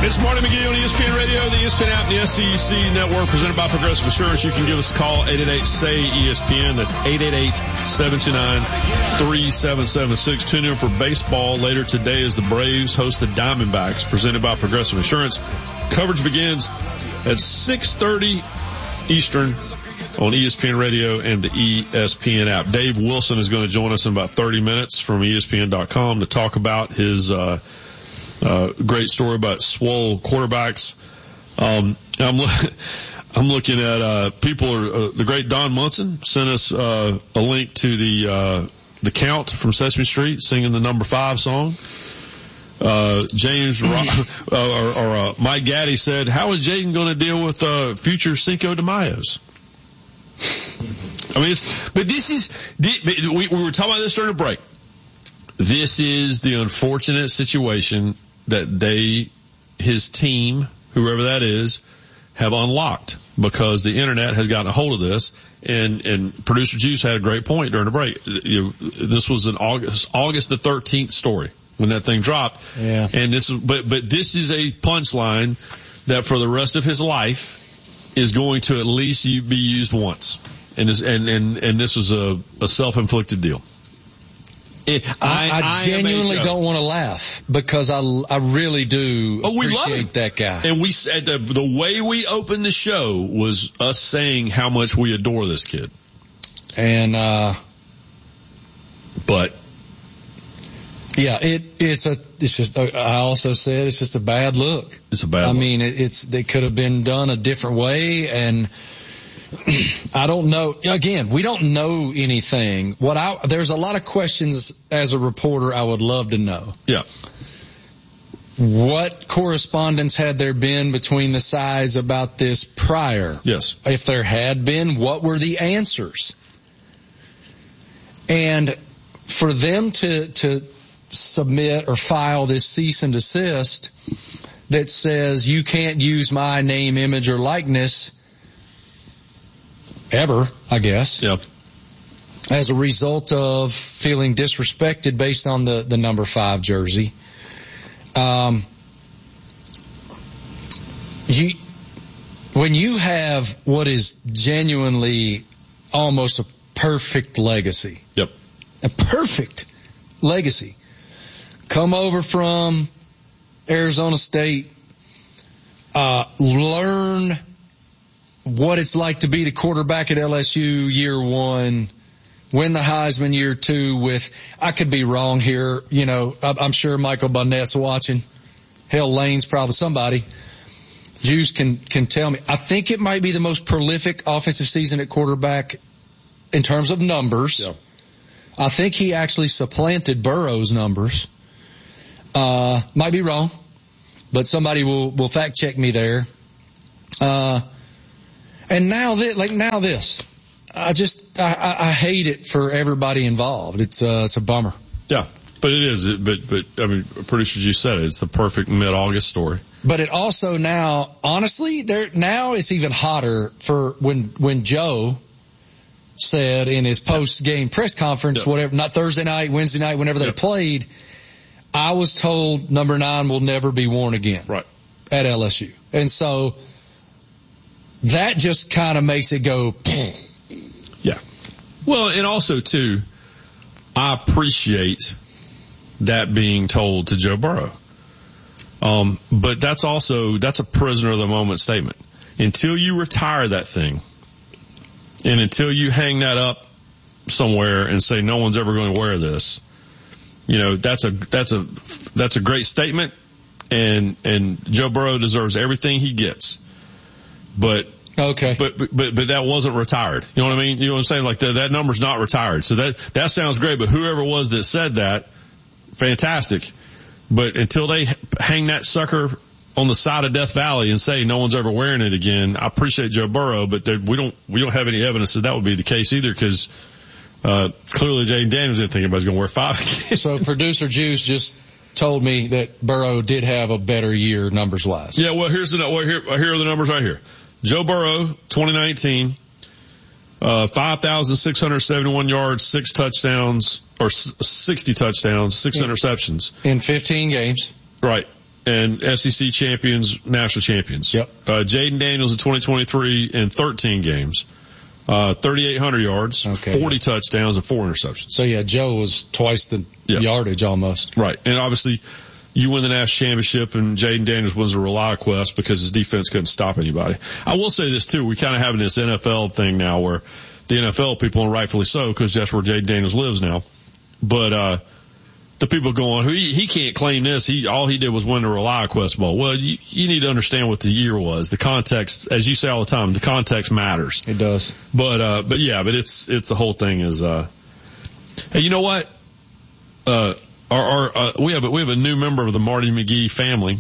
It's Marty McGee on ESPN Radio, the ESPN app, and the SEC Network, presented by Progressive Insurance. You can give us a call, 888-SAY-ESPN. That's 888-729-3776. Tune in for baseball later today as the Braves host the Diamondbacks, presented by Progressive Insurance. Coverage begins at 6:30 Eastern on ESPN Radio and the ESPN app. Dave Wilson is going to join us in about 30 minutes from ESPN.com to talk about his great story about swole quarterbacks. I'm looking at people. The great Don Munson sent us a link to the Count from Sesame Street singing the number 5 song. James Mike Gaddy said, "How is Jaden going to deal with future Cinco de Mayos?" I mean, we were talking about this during the break. This is the unfortunate situation that his team, whoever that is, have unlocked because the internet has gotten a hold of this. And producer Juice had a great point during the break. This was an August the 13th story when that thing dropped. Yeah. And but this is a punchline that for the rest of his life is going to at least be used once. And this was a self-inflicted deal. I genuinely don't want to laugh because I really do appreciate that guy. And we said the way we opened the show was us saying how much we adore this kid. And, but yeah, I also said it's just a bad look. It's a bad look. I mean, it could have been done a different way, and I don't know. Again, we don't know anything. There's a lot of questions as a reporter I would love to know. Yeah. What correspondence had there been between the sides about this prior? Yes. If there had been, what were the answers? And for them to submit or file this cease and desist that says you can't use my name, image, or likeness ever, I guess. Yep. As a result of feeling disrespected based on the number 5 jersey. When you have what is genuinely almost a perfect legacy. Yep. A perfect legacy. Come over from Arizona State, learn what it's like to be the quarterback at LSU year 1, win the Heisman year 2 with, I could be wrong here, I'm sure Michael Bunnett's watching. Hell, Lane's probably somebody. Juice can tell me. I think it might be the most prolific offensive season at quarterback in terms of numbers. Yeah. I think he actually supplanted Burrow's numbers. Might be wrong, but somebody will fact check me there. And now this, I hate it for everybody involved. It's a bummer. Yeah, but it is. But I mean, producer, you said it. It's the perfect mid-August story. But it also now, honestly, now it's even hotter for when Joe said in his post-game press conference, whatever, not Thursday night, Wednesday night, whenever they played, I was told number 9 will never be worn again. Right. At LSU. And so that just kind of makes it go. Yeah. Well, and also too, I appreciate that being told to Joe Burrow. But that's a prisoner of the moment statement. Until you retire that thing, and until you hang that up somewhere and say no one's ever going to wear this, that's a great statement, and Joe Burrow deserves everything he gets. But okay. But that wasn't retired. You know what I mean? You know what I'm saying? Like that number's not retired. So that sounds great, but whoever it was that said that, fantastic. But until they hang that sucker on the side of Death Valley and say no one's ever wearing it again, I appreciate Joe Burrow, but we don't have any evidence that would be the case either, because clearly Jaden Daniels didn't think anybody's going to wear 5 again. So producer Juice just told me that Burrow did have a better year numbers wise. Yeah, well here are the numbers right here. Joe Burrow, 2019, 5,671 yards, 6 touchdowns, or 60 touchdowns, 6 interceptions. In 15 games. Right. and SEC champions, national champions. Yep. Jaden Daniels in 2023 in 13 games. 3,800 yards, 40 touchdowns, and 4 interceptions. So, yeah, Joe was twice the yardage almost. Right. And obviously, you win the national championship, and Jaden Daniels wins a ReliQuest because his defense couldn't stop anybody. I will say this, too. We kind of having this NFL thing now where the NFL people, and rightfully so, because that's where Jaden Daniels lives now. But the people going, he can't claim this. All he did was win the ReliQuest Bowl. Well, you need to understand what the year was. The context, as you say all the time, the context matters. It does. But it's the whole thing is, hey, you know what? We have a new member of the Marty McGee family,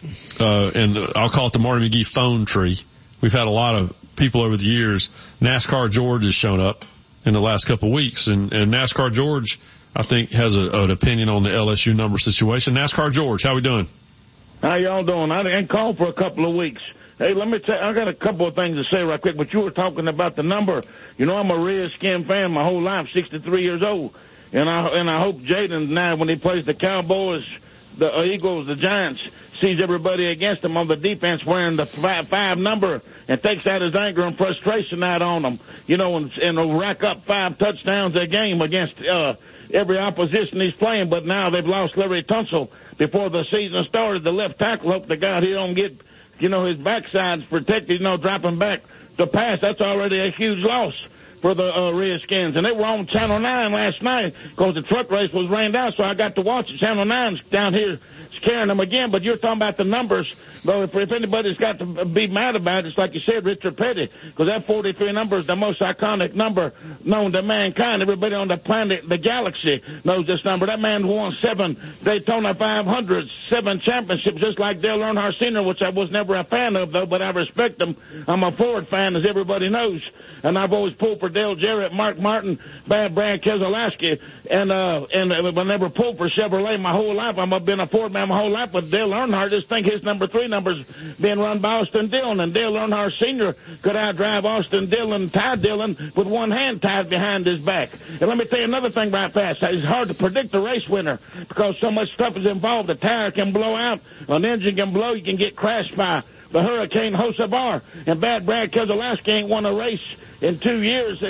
and I'll call it the Marty McGee phone tree. We've had a lot of people over the years. NASCAR George has shown up in the last couple of weeks, and NASCAR George, I think, has an opinion on the LSU number situation. NASCAR George, how we doing? How y'all doing? I didn't call for a couple of weeks. Hey, let me tell you, I got a couple of things to say right quick, but you were talking about the number. You know, I'm a Redskin fan my whole life, 63 years old. And I hope Jaden now, when he plays the Cowboys, the Eagles, the Giants, sees everybody against him on the defense wearing the 5 number and takes out his anger and frustration out on them. You know, and will rack up 5 touchdowns a game against every opposition he's playing. But now they've lost Larry Tunsil before the season started. The left tackle, hope to God he don't get, you know, his backside's protected, you know, dropping back to pass. That's already a huge loss for the Redskins. And they were on Channel 9 last night because the truck race was rained out, so I got to watch it. Channel 9's down here scaring them again. But you're talking about the numbers. Though if anybody's got to be mad about it, it's like you said, Richard Petty, because that 43 number is the most iconic number known to mankind. Everybody on the planet, the galaxy, knows this number. That man won 7 Daytona 500s, 7 championships, just like Dale Earnhardt Sr., which I was never a fan of, though, but I respect him. I'm a Ford fan, as everybody knows. And I've always pulled for Dale Jarrett, Mark Martin, Brad Keselowski, and I never pulled for Chevrolet my whole life. I've been a Ford man my whole life, but Dale Earnhardt, just think his number 3 number's being run by Austin Dillon, and Dale Earnhardt Sr. could outdrive Austin Dillon, Ty Dillon, with one hand tied behind his back. And let me tell you another thing right fast. It's hard to predict the race winner because so much stuff is involved. A tire can blow out, an engine can blow, you can get crashed by the Hurricane Hocevar, and Brad Keselowski ain't won a race in 2 years.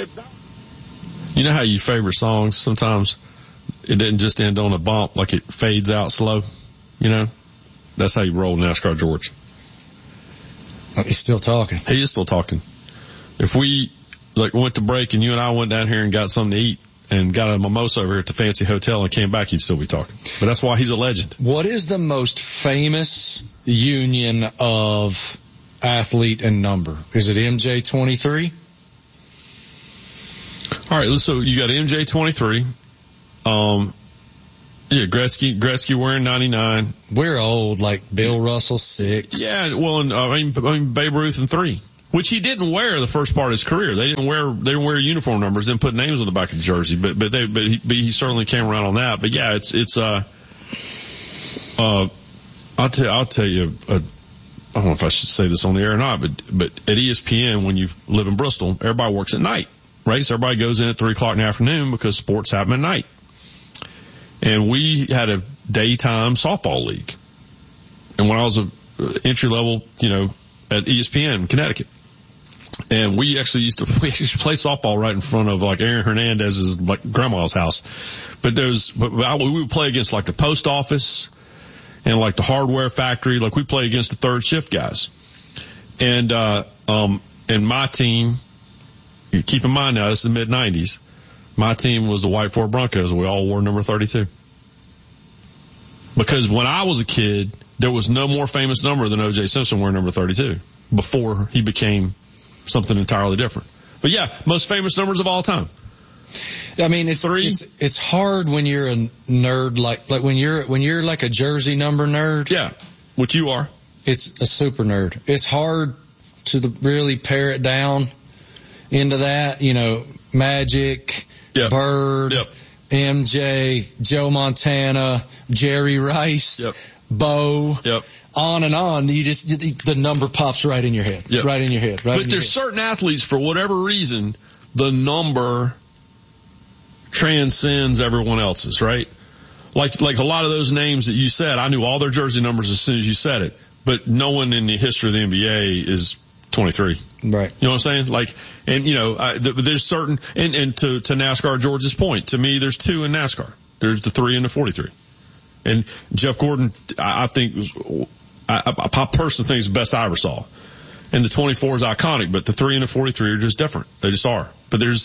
You know how you favorite songs, sometimes it didn't just end on a bump, like it fades out slow, you know? That's how you roll NASCAR George. He's still talking. He is still talking. If we went to break and you and I went down here and got something to eat and got a mimosa over here at the fancy hotel and came back, he'd still be talking. But that's why he's a legend. What is the most famous union of athlete and number? Is it MJ23? All right, so you got MJ23. Yeah, Gretzky wearing 99. We're old, like Bill Russell 6. Yeah, well, and, I mean Babe Ruth in 3, which he didn't wear the first part of his career. They didn't wear uniform numbers, didn't put names on the back of the jersey, but he certainly came around on that. But yeah, I'll tell you, I don't know if I should say this on the air or not, but at ESPN, when you live in Bristol, everybody works at night, right? So everybody goes in at 3:00 in the afternoon because sports happen at night. And we had a daytime softball league. And when I was entry level, you know, at ESPN, Connecticut. And we actually used to play softball right in front of like Aaron Hernandez's like grandma's house. But we would play against like the post office and like the hardware factory. Like we play against the third shift guys. And my team, keep in mind now, this is the mid 90s. My team was the White Ford Broncos. We all wore number 32. Because when I was a kid, there was no more famous number than O.J. Simpson wearing number 32 before he became something entirely different. But yeah, most famous numbers of all time. I mean, it's hard when you're a nerd, like when you're like a jersey number nerd. Yeah, which you are. It's a super nerd. It's hard to really pare it down into that, you know, Magic, yep. Bird, yep. MJ, Joe Montana, Jerry Rice, yep. Bo, yep. on and on. The number pops right in your head, yep. right in your head. But there's certain athletes, for whatever reason, the number transcends everyone else's, right? like a lot of those names that you said, I knew all their jersey numbers as soon as you said it, but no one in the history of the NBA is 23. Right. You know what I'm saying? Like, and there's certain, and to NASCAR, George's point, to me, there's two in NASCAR. There's the 3 and the 43. And Jeff Gordon, I personally think is the best I ever saw. And the 24 is iconic, but the 3 and the 43 are just different. They just are. But there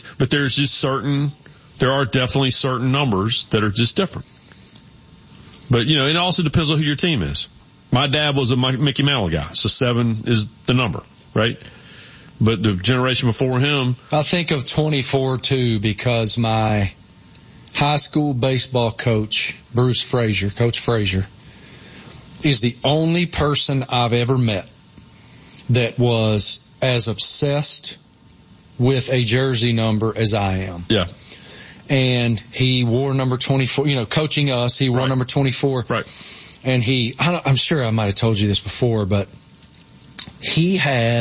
are definitely certain numbers that are just different. But, it also depends on who your team is. My dad was a Mickey Mantle guy, so 7 is the number, right? But the generation before him. I think of 24 too, because my high school baseball coach, Coach Frazier, is the only person I've ever met that was as obsessed with a jersey number as I am. Yeah. And he wore number 24, coaching us, he wore number 24. Right. And I'm sure I might have told you this before, but he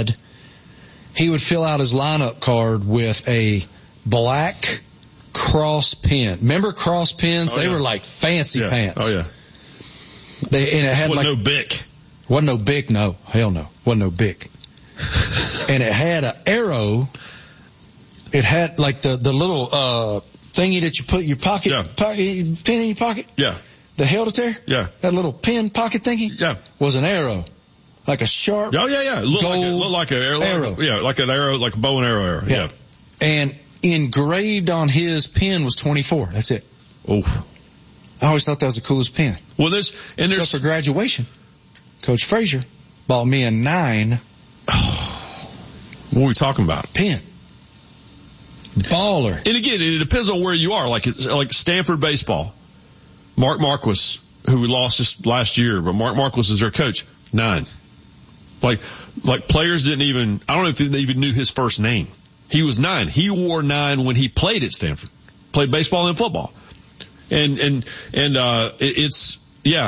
would fill out his lineup card with a black cross pen. Remember cross pens? They were like fancy pants. Oh yeah. And it had no Bic. Wasn't no Bic, no. Hell no. Wasn't no Bic. And it had an arrow. It had like the little, thingy that you put in your pocket, pen in your pocket. Yeah. The held it there. Yeah. That little pen pocket thingy. Yeah. Was an arrow. Like a sharp. Oh yeah. It looked like an arrow. Yeah. Like an arrow, like a bow and arrow. Yeah. And engraved on his pen was 24. That's it. Oh. I always thought that was the coolest pen. Well, there's except for graduation. Coach Frazier bought me a 9. What are we talking about? Pen. Baller. And again, it depends on where you are. Like Stanford baseball. Mark Marquis, who we lost this last year, but Mark Marquis is their coach. 9. Like players didn't even, I don't know if they even knew his first name. He was 9. He wore 9 when he played at Stanford. Played baseball and football. And think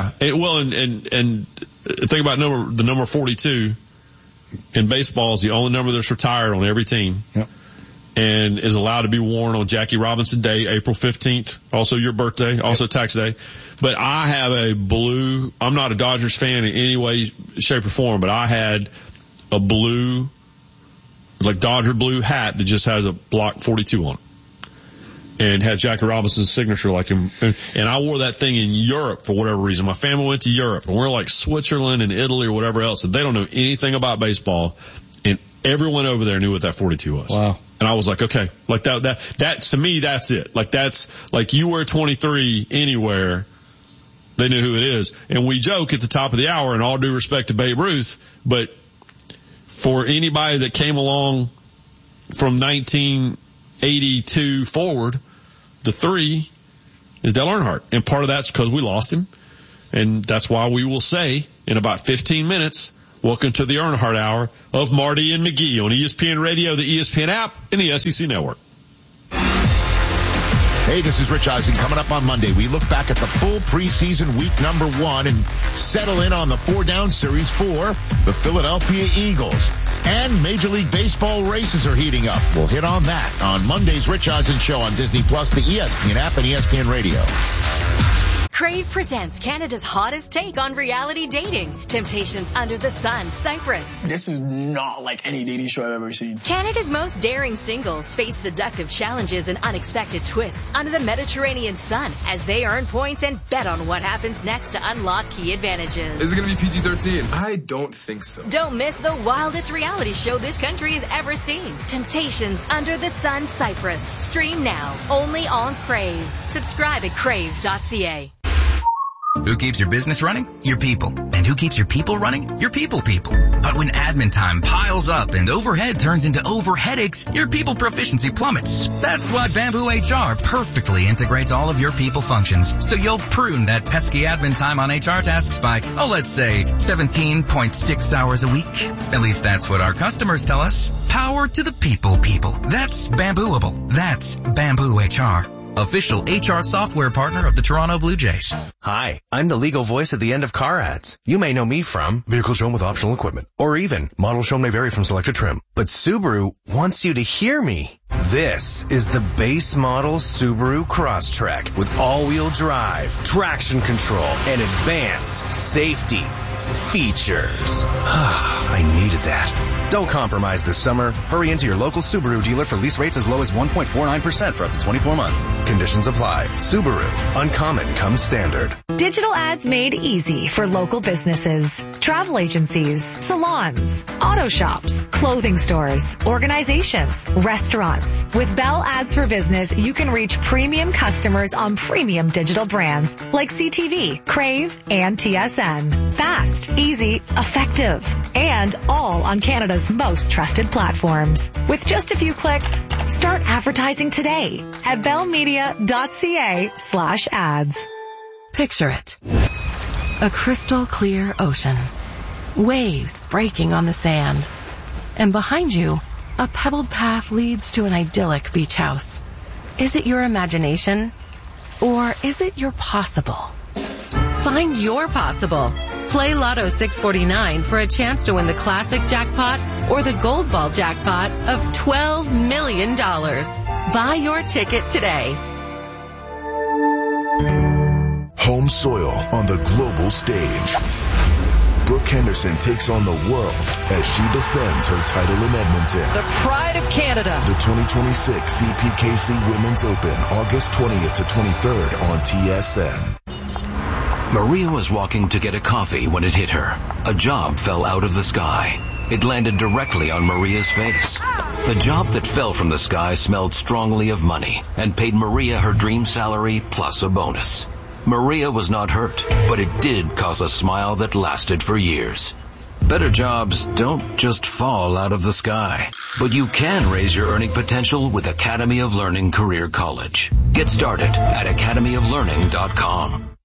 about the number 42 in baseball is the only number that's retired on every team. Yep. And is allowed to be worn on Jackie Robinson Day, April 15th, also your birthday, also tax day. But I have a blue, I'm not a Dodgers fan in any way, shape, or form, but I had a blue, like Dodger blue hat that just has a block 42 on it. And had Jackie Robinson's signature like him. And I wore that thing in Europe for whatever reason. My family went to Europe, and we're like Switzerland and Italy or whatever else, and they don't know anything about baseball. And everyone over there knew what that 42 was. Wow. And I was like, okay, like that to me, that's it. Like that's, like you wear 23 anywhere, they knew who it is. And we joke at the top of the hour, and all due respect to Babe Ruth, but for anybody that came along from 1982 forward, the 3 is Dale Earnhardt. And part of that's because we lost him. And that's why we will say in about 15 minutes, welcome to the Earnhardt Hour of Marty and McGee on ESPN Radio, the ESPN app, and the SEC Network. Hey, this is Rich Eisen. Coming up on Monday, we look back at the full preseason week number 1 and settle in on the 4-down series for the Philadelphia Eagles. And Major League Baseball races are heating up. We'll hit on that on Monday's Rich Eisen Show on Disney Plus, the ESPN app, and ESPN Radio. Crave presents Canada's hottest take on reality dating. Temptations Under the Sun, Cyprus. This is not like any dating show I've ever seen. Canada's most daring singles face seductive challenges and unexpected twists under the Mediterranean sun as they earn points and bet on what happens next to unlock key advantages. Is it going to be PG-13? I don't think so. Don't miss the wildest reality show this country has ever seen. Temptations Under the Sun, Cyprus. Stream now, only on Crave. Subscribe at crave.ca. Who keeps your business running? Your people. And who keeps your people running? Your people. But when admin time piles up and overhead turns into overheadaches, your people proficiency plummets. That's why Bamboo HR perfectly integrates all of your people functions. So you'll prune that pesky admin time on HR tasks by, let's say 17.6 hours a week. At least that's what our customers tell us. Power to the people. That's Bambooable. That's Bamboo HR. Official HR software partner of the Toronto Blue Jays. Hi, I'm the legal voice at the end of car ads. You may know me from vehicles shown with optional equipment, or even models shown may vary from selected trim. But Subaru wants you to hear me. This is the base model Subaru Crosstrek with all-wheel drive, traction control, and advanced safety features. I needed that. Don't compromise this summer. Hurry into your local Subaru dealer for lease rates as low as 1.49% for up to 24 months. Conditions apply. Subaru. Uncommon comes standard. Digital ads made easy for local businesses, travel agencies, salons, auto shops, clothing stores, organizations, restaurants. With Bell Ads for Business, you can reach premium customers on premium digital brands like CTV, Crave, and TSN. Fast, easy, effective, and all on Canada's most trusted platforms. With just a few clicks, start advertising today at bellmedia.ca/ads. Picture it. A crystal clear ocean. Waves breaking on the sand. And behind you, a pebbled path leads to an idyllic beach house. Is it your imagination? Or is it your possible? Find your possible. Play Lotto 649 for a chance to win the classic jackpot or the gold ball jackpot of $12 million. Buy your ticket today. Home soil on the global stage. Brooke Henderson takes on the world as she defends her title in Edmonton. The pride of Canada. The 2026 CPKC Women's Open, August 20th to 23rd on TSN. Maria was walking to get a coffee when it hit her. A job fell out of the sky. It landed directly on Maria's face. The job that fell from the sky smelled strongly of money and paid Maria her dream salary plus a bonus. Maria was not hurt, but it did cause a smile that lasted for years. Better jobs don't just fall out of the sky, but you can raise your earning potential with Academy of Learning Career College. Get started at academyoflearning.com.